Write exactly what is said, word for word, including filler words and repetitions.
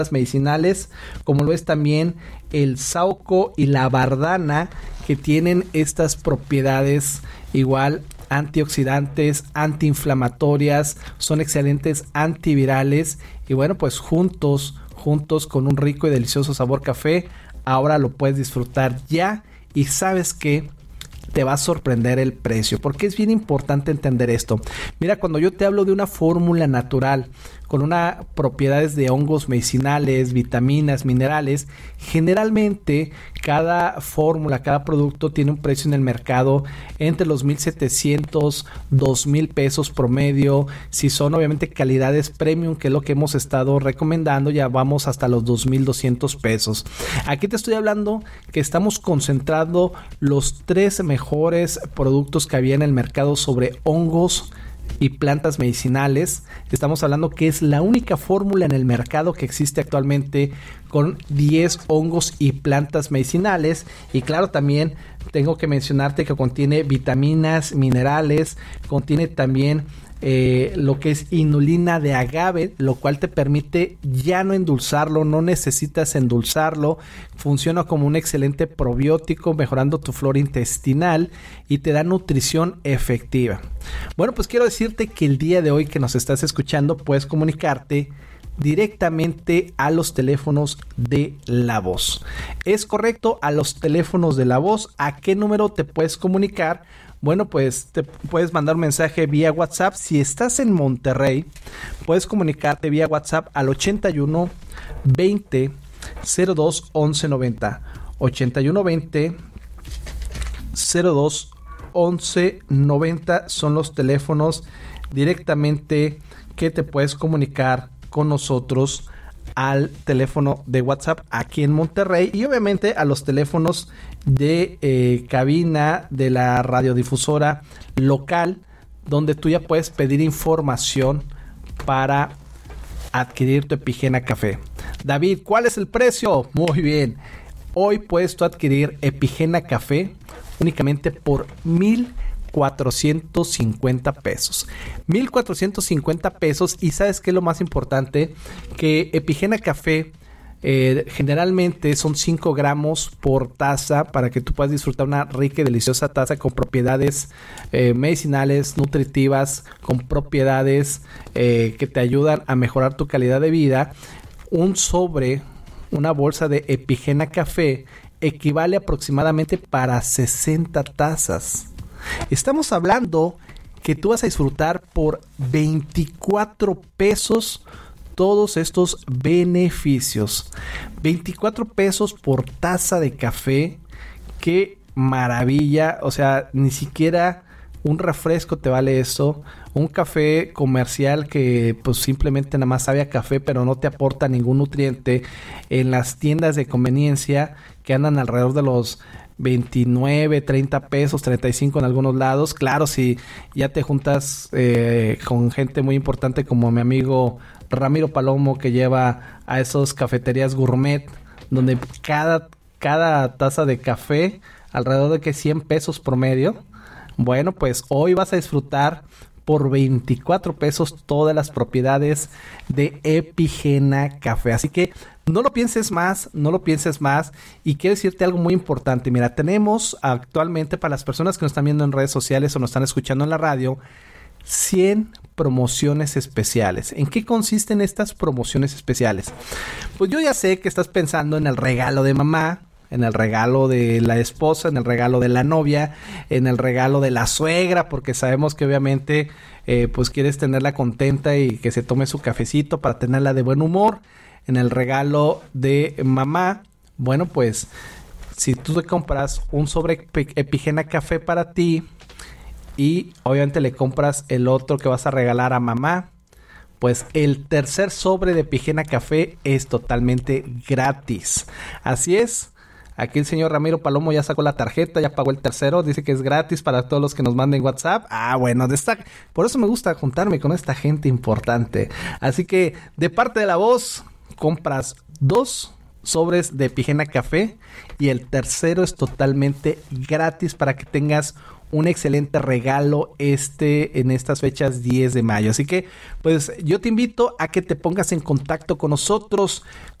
medicinales, como lo es también el saúco y la bardana, que tienen estas propiedades igual antioxidantes, antiinflamatorias, son excelentes antivirales y bueno, pues juntos, juntos con un rico y delicioso sabor café, ahora lo puedes disfrutar ya y sabes que te va a sorprender el precio, porque es bien importante entender esto. Mira, cuando yo te hablo de una fórmula natural con unas propiedades de hongos medicinales, vitaminas, minerales, generalmente cada fórmula, cada producto tiene un precio en el mercado entre los mil setecientos, dos mil pesos promedio. Si son obviamente calidades premium, que es lo que hemos estado recomendando, ya vamos hasta los dos mil doscientos pesos. Aquí te estoy hablando que estamos concentrando los tres mejores productos que había en el mercado sobre hongos y plantas medicinales. Estamos hablando que es la única fórmula en el mercado que existe actualmente con diez hongos y plantas medicinales. Y claro, también tengo que mencionarte que contiene vitaminas, minerales, contiene también Eh, lo que es inulina de agave, lo cual te permite ya no endulzarlo, no necesitas endulzarlo, funciona como un excelente probiótico, mejorando tu flora intestinal y te da nutrición efectiva. Bueno, pues quiero decirte que el día de hoy que nos estás escuchando puedes comunicarte directamente a los teléfonos de La Voz. Es correcto, a los teléfonos de La Voz. ¿A qué número te puedes comunicar? Bueno, pues te puedes mandar un mensaje vía WhatsApp. Si estás en Monterrey, puedes comunicarte vía WhatsApp al ochenta y uno veinte cero dos once noventa. ochenta y uno veinte cero dos once noventa son los teléfonos directamente que te puedes comunicar con nosotros al teléfono de WhatsApp aquí en Monterrey y obviamente a los teléfonos de eh, cabina de la radiodifusora local, donde tú ya puedes pedir información para adquirir tu Epigena Café. David, ¿cuál es el precio? Muy bien, hoy puedes tú adquirir Epigena Café únicamente por mil cuatrocientos cincuenta pesos. mil cuatrocientos cincuenta pesos. Y ¿sabes qué es lo más importante? Que Epigena Café eh, generalmente son cinco gramos por taza para que tú puedas disfrutar una rica y deliciosa taza con propiedades eh, medicinales, nutritivas, con propiedades eh, que te ayudan a mejorar tu calidad de vida. Un sobre, una bolsa de Epigena Café equivale aproximadamente para sesenta tazas. Estamos hablando que tú vas a disfrutar por veinticuatro pesos todos estos beneficios. veinticuatro pesos por taza de café. ¡Qué maravilla! O sea, ni siquiera un refresco te vale eso. Un café comercial que pues simplemente nada más sabe a café, pero no te aporta ningún nutriente. En las tiendas de conveniencia que andan alrededor de los veintinueve, treinta pesos, treinta y cinco en algunos lados. Claro, si ya te juntas eh, con gente muy importante como mi amigo Ramiro Palomo, que lleva a esos cafeterías gourmet, donde cada, cada taza de café alrededor de que cien pesos promedio. Bueno, pues hoy vas a disfrutar por veinticuatro pesos todas las propiedades de Epigena Café. Así que no lo pienses más, no lo pienses más. Y quiero decirte algo muy importante. Mira, tenemos actualmente, para las personas que nos están viendo en redes sociales o nos están escuchando en la radio, cien promociones especiales. ¿En qué consisten estas promociones especiales? Pues yo ya sé que estás pensando en el regalo de mamá, en el regalo de la esposa, en el regalo de la novia, en el regalo de la suegra, porque sabemos que obviamente eh, pues quieres tenerla contenta y que se tome su cafecito para tenerla de buen humor. En el regalo de mamá, bueno, pues si tú te compras un sobre Epigena Café para ti y obviamente le compras el otro que vas a regalar a mamá, pues el tercer sobre de Epigena Café es totalmente gratis. Así es. Aquí el señor Ramiro Palomo ya sacó la tarjeta, ya pagó el tercero, dice que es gratis para todos los que nos manden WhatsApp. Ah, bueno, de esta, por eso me gusta juntarme con esta gente importante. Así que de parte de La Voz, compras dos sobres de Epigena Café y el tercero es totalmente gratis para que tengas un excelente regalo este en estas fechas diez de mayo. Así que pues yo te invito a que te pongas en contacto con nosotros.